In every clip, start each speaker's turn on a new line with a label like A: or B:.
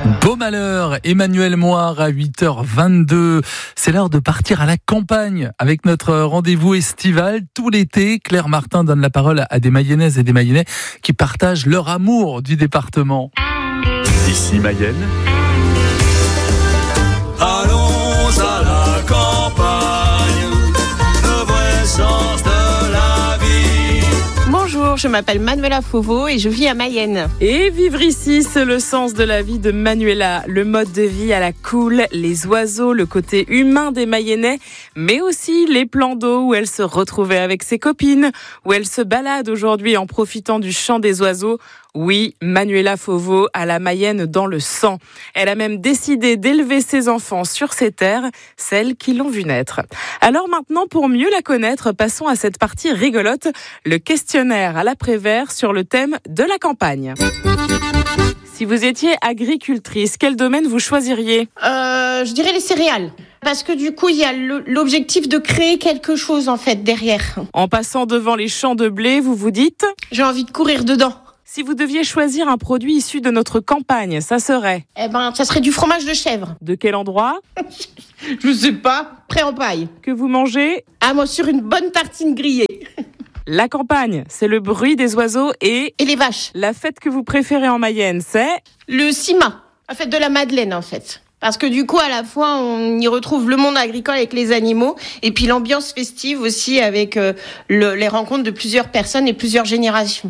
A: Beau malheur, Emmanuel Moire à 8h22. C'est l'heure de partir à la campagne avec notre rendez-vous estival tout l'été. Claire Martin donne la parole à des Mayennaises et des Mayennais qui partagent leur amour du département.
B: Ici Mayenne. Allons à la campagne, le vrai sens de la vie.
C: Bonjour, je m'appelle Manuela Fauveau et je vis à Mayenne.
D: Et vivre ici, c'est le sens de la vie de Manuela. Le mode de vie à la cool, les oiseaux, le côté humain des Mayennais, mais aussi les plans d'eau où elle se retrouvait avec ses copines, où elle se balade aujourd'hui en profitant du chant des oiseaux. Oui, Manuela Fauveau a la Mayenne dans le sang. Elle a même décidé d'élever ses enfants sur ces terres, celles qui l'ont vue naître. Alors maintenant, pour mieux la connaître, passons à cette partie rigolote, le questionnaire à l'après-vert sur le thème de la campagne. Si vous étiez agricultrice, quel domaine vous choisiriez ?
C: Je dirais les céréales. Parce que du coup, il y a l'objectif de créer quelque chose en fait derrière.
D: En passant devant les champs de blé, vous vous dites ?
C: J'ai envie de courir dedans.
D: Si vous deviez choisir un produit issu de notre campagne, ça serait ?
C: Ça serait du fromage de chèvre.
D: De quel endroit ?
C: Je sais pas, prêt en paille.
D: Que vous mangez ?
C: Ah, moi sur une bonne tartine grillée.
D: La campagne, c'est le bruit des oiseaux et
C: les vaches.
D: La fête que vous préférez en Mayenne, c'est ?
C: Le CIMA, la fête de la Madeleine en fait. Parce que du coup, à la fois, on y retrouve le monde agricole avec les animaux et puis l'ambiance festive aussi avec les rencontres de plusieurs personnes et plusieurs générations.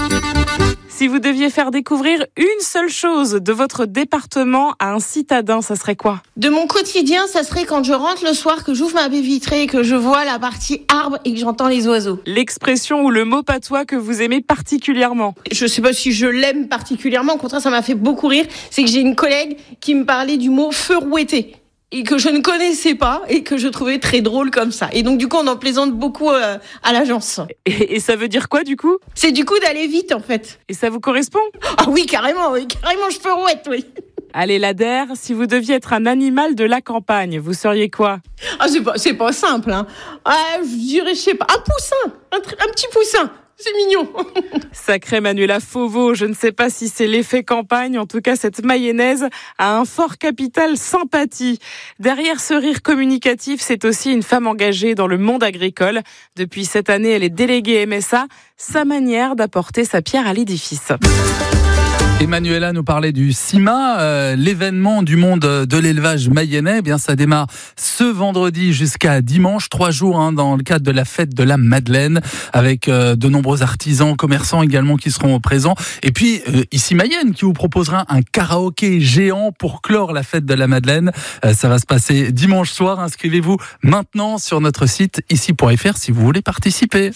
D: Si vous deviez faire découvrir une seule chose de votre département à un citadin, ça serait quoi ?
C: De mon quotidien, ça serait quand je rentre le soir, que j'ouvre ma baie vitrée et que je vois la partie arbre et que j'entends les oiseaux.
D: L'expression ou le mot patois que vous aimez particulièrement ?
C: Je sais pas si je l'aime particulièrement, au contraire, ça m'a fait beaucoup rire. C'est que j'ai une collègue qui me parlait du mot feu rouetté. Et que je ne connaissais pas et que je trouvais très drôle comme ça. Et donc du coup on en plaisante beaucoup à l'agence.
D: Et ça veut dire quoi du coup ?
C: C'est du coup d'aller vite en fait.
D: Et ça vous correspond ?
C: Ah oui carrément je peux rouette, oui.
D: Allez l'Ader, si vous deviez être un animal de la campagne, vous seriez quoi ?
C: Ah c'est pas simple hein. Je dirais je sais pas, un poussin, un petit poussin. C'est mignon.
D: Sacré Manuela Fauveau, je ne sais pas si c'est l'effet campagne, en tout cas cette Mayonnaise a un fort capital sympathie. Derrière ce rire communicatif, c'est aussi une femme engagée dans le monde agricole. Depuis cette année, elle est déléguée MSA, sa manière d'apporter sa pierre à l'édifice.
A: Emmanuela nous parlait du CIMA, l'événement du monde de l'élevage mayennais. Eh bien, ça démarre ce vendredi jusqu'à dimanche, 3 jours dans le cadre de la fête de la Madeleine, avec de nombreux artisans, commerçants également qui seront présents. Et puis, ici Mayenne qui vous proposera un karaoké géant pour clore la fête de la Madeleine. Ça va se passer dimanche soir. Inscrivez-vous maintenant sur notre site ici.fr si vous voulez participer.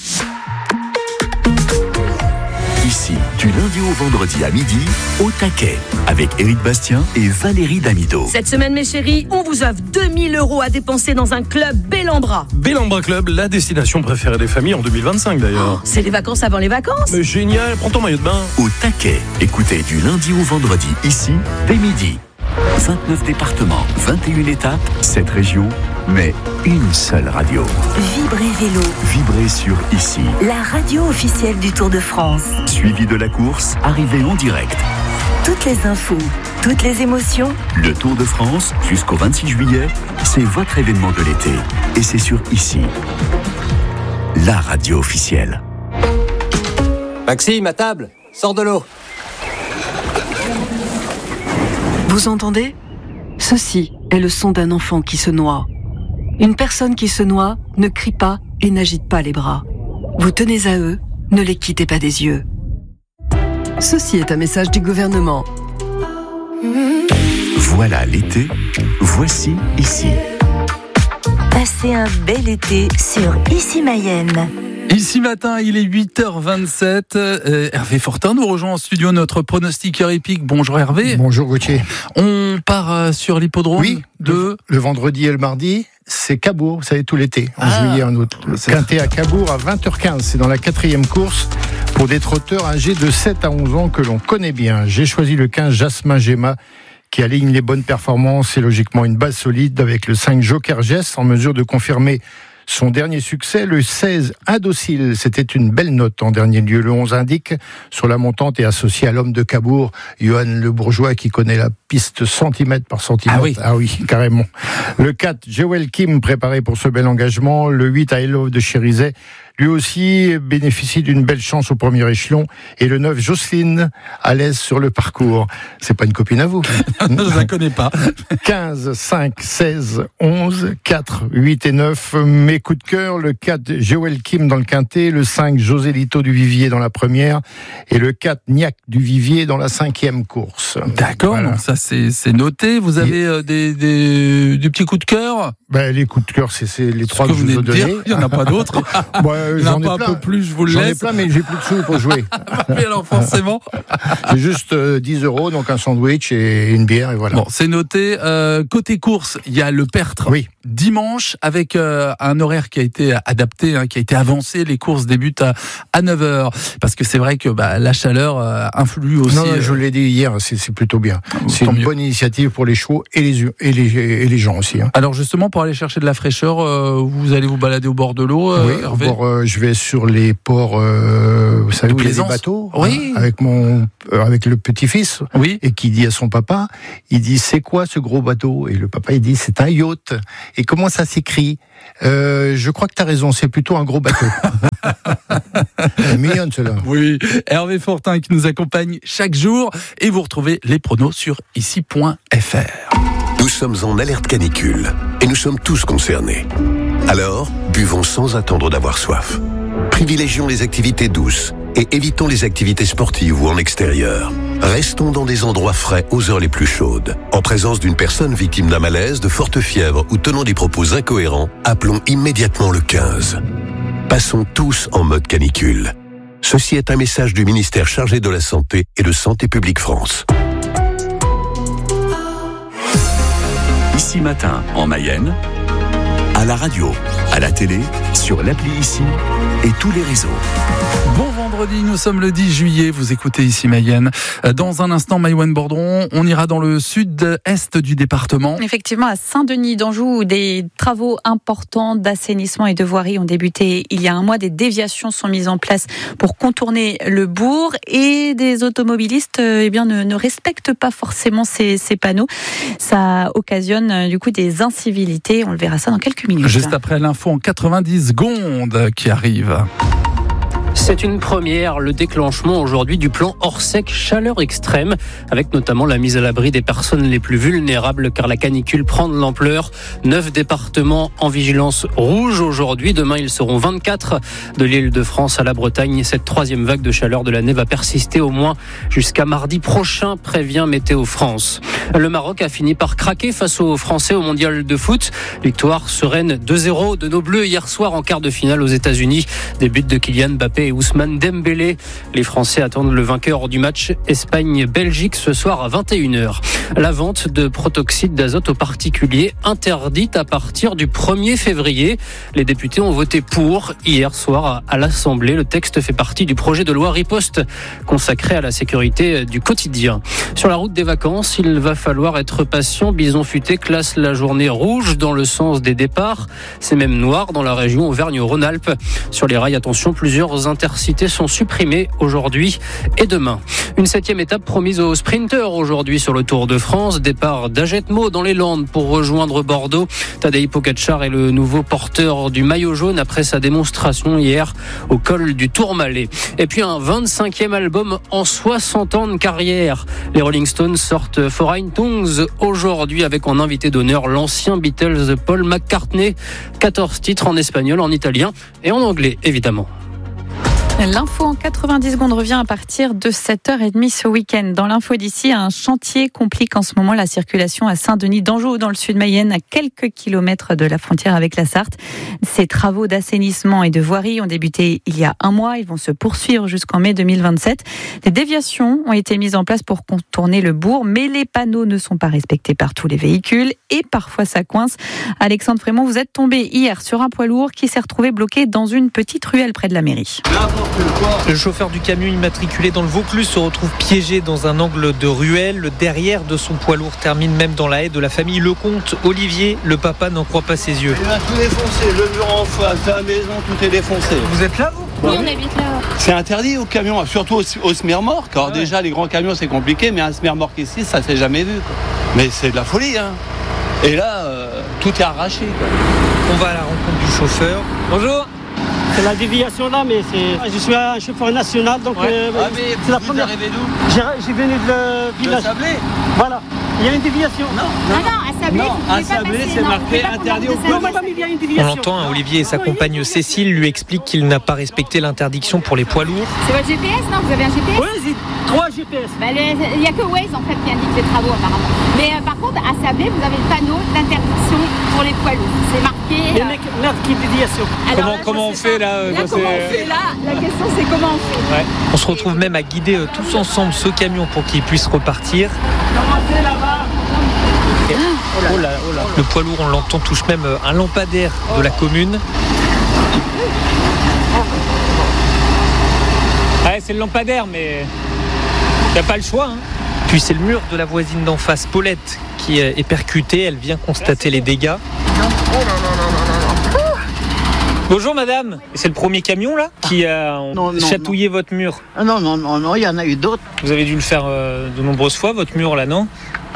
B: Ici, du lundi au vendredi à midi, au taquet, avec Éric Bastien et Valérie Damido.
E: Cette semaine, mes chéris, on vous offre 2000 € à dépenser dans un club Bellambra.
F: Bellambra Club, la destination préférée des familles en 2025 d'ailleurs.
E: C'est les vacances avant les vacances.
F: Mais génial, prends ton maillot de bain.
B: Au taquet, écoutez du lundi au vendredi, ici, dès midi. 29 départements, 21 étapes, 7 régions, mais une seule radio.
G: Vibrez Vélo.
B: Vibrez sur Ici.
G: La radio officielle du Tour de France.
B: Suivi de la course, arrivée en direct.
G: Toutes les infos, toutes les émotions.
B: Le Tour de France, jusqu'au 26 juillet, c'est votre événement de l'été. Et c'est sur Ici. La radio officielle.
H: Maxime, à table, sors de l'eau.
I: Vous entendez ? Ceci est le son d'un enfant qui se noie. Une personne qui se noie ne crie pas et n'agite pas les bras. Vous tenez à eux, ne les quittez pas des yeux. Ceci est un message du gouvernement.
B: Voilà l'été, voici Ici.
G: Passez un bel été sur Ici Mayenne.
A: Ici matin, il est 8h27. Hervé Fortin nous rejoint en studio, notre pronostiqueur épique. Bonjour Hervé.
J: Bonjour Gauthier.
A: On part sur l'hippodrome
J: le vendredi et le mardi. C'est Cabourg, vous savez, tout l'été, en juillet, en août. Quintet à Cabourg à 20h15. C'est dans la 4e course pour des trotteurs âgés de 7 à 11 ans que l'on connaît bien. J'ai choisi le 15 Jasmin Gemma qui aligne les bonnes performances et logiquement une base solide avec le 5 Joker Jess en mesure de confirmer son dernier succès, le 16 Indocile. C'était une belle note en dernier lieu. Le 11 indique sur la montante et associé à l'homme de Cabourg, Johan Le Bourgeois, qui connaît la pistes centimètre par centimètre. Ah oui, carrément. Le 4, Joel Kim, préparé pour ce bel engagement. Le 8, I Love de Chérizet. Lui aussi bénéficie d'une belle chance au premier échelon. Et le 9, Jocelyne, à l'aise sur le parcours. C'est pas une copine à vous.
A: Je la connais pas.
J: 15, 5, 16, 11, 4, 8 et 9. Mes coups de cœur, le 4, Joel Kim dans le quintet. Le 5, Josélito du Vivier dans la première. Et le 4, Niac du Vivier dans la 5e course.
A: D'accord, voilà. Donc ça c'est noté. Vous avez des petits coups de cœur?
J: Les coups de cœur, c'est les trois que je vous ai donnés.
A: Il n'y en a pas d'autres.
J: J'en ai
A: pas
J: plein.
A: Un peu plus, je vous le laisse.
J: J'en ai plein, mais j'ai plus de sous pour jouer.
A: Mais alors forcément.
J: J'ai juste 10 €, donc un sandwich et une bière, et voilà.
A: Bon, c'est noté. Côté course, il y a le Pertre.
J: Oui.
A: Dimanche, avec un horaire qui a été adapté, qui a été avancé. Les courses débutent à 9h. Parce que c'est vrai que la chaleur influe aussi.
J: Non, je l'ai dit hier, c'est plutôt bien. C'est une bonne initiative pour les chevaux et les gens aussi.
A: Alors justement, pour aller chercher de la fraîcheur, vous allez vous balader au bord de l'eau,
J: oui,
A: Hervé?
J: Je vais sur les ports, vous savez, où il y a des bateaux,
A: oui.
J: Avec le petit-fils,
A: oui.
J: Et qui dit à son papa, il dit, c'est quoi ce gros bateau? Et le papa, il dit, c'est un yacht. Et comment ça s'écrit? Je crois que tu as raison, c'est plutôt un gros bateau. C'est mignonne, cela.
A: Oui, Hervé Fortin qui nous accompagne chaque jour, et vous retrouvez les pronos sur ici.fr.
B: Nous sommes en alerte canicule et nous sommes tous concernés. Alors, buvons sans attendre d'avoir soif. Privilégions les activités douces et évitons les activités sportives ou en extérieur. Restons dans des endroits frais aux heures les plus chaudes. En présence d'une personne victime d'un malaise, de forte fièvre ou tenant des propos incohérents, appelons immédiatement le 15. Passons tous en mode canicule. Ceci est un message du ministère chargé de la Santé et de Santé publique France. Ici Matin, en Mayenne, à la radio, à la télé, sur l'appli Ici et tous les réseaux.
A: Bon vendredi, nous sommes le 10 juillet, vous écoutez Ici Mayenne. Dans un instant, Maïwenn Bordron, on ira dans le sud-est du département.
K: Effectivement, à Saint-Denis d'Anjou, où des travaux importants d'assainissement et de voirie ont débuté il y a un mois. Des déviations sont mises en place pour contourner le bourg, et des automobilistes ne respectent pas forcément ces panneaux. Ça occasionne du coup des incivilités. On le verra ça dans quelques minutes.
A: Juste après l'info en 90 secondes qui arrive.
L: C'est une première, le déclenchement aujourd'hui du plan Orsec chaleur extrême, avec notamment la mise à l'abri des personnes les plus vulnérables, car la canicule prend de l'ampleur. 9 départements en vigilance rouge aujourd'hui. Demain, ils seront 24 de l'Île-de-France à la Bretagne. Cette troisième vague de chaleur de l'année va persister au moins jusqu'à mardi prochain, prévient Météo France. Le Maroc a fini par craquer face aux Français au mondial de foot. Victoire sereine 2-0 de nos Bleus hier soir en quart de finale aux États-Unis. Des buts de Kylian Mbappé et Ousmane Dembélé. Les Français attendent le vainqueur du match Espagne-Belgique ce soir à 21h. La vente de protoxyde d'azote aux particuliers interdite à partir du 1er février. Les députés ont voté pour hier soir à l'Assemblée. Le texte fait partie du projet de loi Riposte consacré à la sécurité du quotidien. Sur la route des vacances, il va falloir être patient. Bison Futé classe la journée rouge dans le sens des départs. C'est même noir dans la région Auvergne-Rhône-Alpes. Sur les rails, attention, plusieurs intercités sont supprimées aujourd'hui et demain. Une 7e étape promise aux sprinteurs aujourd'hui sur le Tour de France. Départ d'Agetmo dans les Landes pour rejoindre Bordeaux. Tadej Pogačar est le nouveau porteur du maillot jaune après sa démonstration hier au col du Tourmalet. Et puis un 25e album en 60 ans de carrière. Les Rolling Stones sortent Foreign Tongues aujourd'hui avec en invité d'honneur l'ancien Beatles Paul McCartney. 14 titres en espagnol, en italien et en anglais évidemment.
K: L'info en 90 secondes revient à partir de 7h30 ce week-end. Dans l'info d'ici, un chantier complique en ce moment la circulation à Saint-Denis d'Anjou, dans le sud Mayenne, à quelques kilomètres de la frontière avec la Sarthe. Ces travaux d'assainissement et de voirie ont débuté il y a un mois. Ils vont se poursuivre jusqu'en mai 2027. Des déviations ont été mises en place pour contourner le bourg, mais les panneaux ne sont pas respectés par tous les véhicules et parfois ça coince. Alexandre Frémont, vous êtes tombé hier sur un poids lourd qui s'est retrouvé bloqué dans une petite ruelle près de la mairie.
M: Le chauffeur du camion immatriculé dans le Vaucluse se retrouve piégé dans un angle de ruelle. Le derrière de son poids lourd termine même dans la haie de la famille Lecomte. Olivier, le papa, n'en croit pas ses yeux.
N: Il a tout défoncé, le mur en face, la maison, tout est défoncé.
M: Vous êtes là, vous ?
N: Oui, on habite là.
O: C'est interdit aux camions, surtout aux semi-remorques. Alors déjà, les grands camions, c'est compliqué, mais un semi-remorque ici, ça s'est jamais vu, quoi. Mais c'est de la folie, hein. Et là, tout est arraché, quoi.
M: On va à la rencontre du chauffeur.
P: Bonjour. C'est la déviation là, mais je suis un chauffeur national, donc
O: c'est la première. Vous arrivez d'où?
P: J'ai venu de village.
O: De Sablé.
P: Voilà. Il y a une déviation.
N: Non, à Sablé.
O: Non, à Sablé, c'est marqué interdit au poids lourd.
M: On l'entend, Olivier et sa compagne Cécile lui expliquent qu'il n'a pas respecté l'interdiction pour les poids lourds.
N: C'est votre GPS, non? Vous avez un GPS?
P: Oui, j'ai 3 GPS.
N: Il n'y a que Waze en fait qui indique les travaux apparemment. Mais par contre, à Sablé, vous avez le panneau d'interdiction pour les poids lourds. C'est marqué.
P: Les mecs, merde, qui déviation.
O: Comment on fait là?
N: Comment on fait là? La question c'est comment on fait.
M: Ouais. On se retrouve même à guider tous ensemble ce camion pour qu'il puisse repartir. Oh là. Le poids lourd, on l'entend, touche même un lampadaire de la commune.
P: Ouais, c'est le lampadaire, mais il n'y a pas le choix. Hein.
M: Puis c'est le mur de la voisine d'en face, Paulette, qui est percuté. Elle vient constater les dégâts.
P: Bonjour madame, c'est le premier camion là qui a chatouillé votre mur?
Q: Non, il y en a eu d'autres.
P: Vous avez dû le faire de nombreuses fois, votre mur là, non?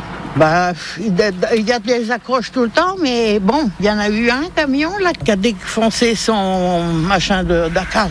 Q: Il y a des accroches tout le temps, mais bon, il y en a eu un camion là qui a défoncé son machin de Dakar.